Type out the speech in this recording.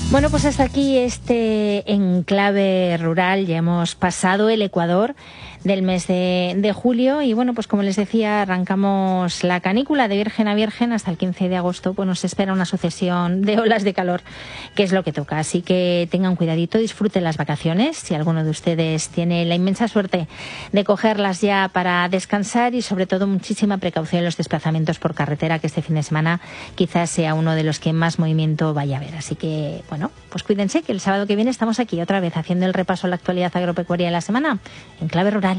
Bueno, pues hasta aquí este enclave rural. Ya hemos pasado el Ecuador del mes de julio y bueno, pues como les decía, arrancamos la canícula de Virgen a Virgen hasta el 15 de agosto. Pues nos espera una sucesión de olas de calor, que es lo que toca. Así que tengan cuidadito, disfruten las vacaciones. Si alguno de ustedes tiene la inmensa suerte de cogerlas ya para descansar, y sobre todo muchísima precaución en los desplazamientos por carretera, que este fin de semana quizás sea uno de los que más movimiento vaya a haber. Así que bueno, pues cuídense, que el sábado que viene estamos aquí otra vez haciendo el repaso a la actualidad agropecuaria de la semana en Clave Rural.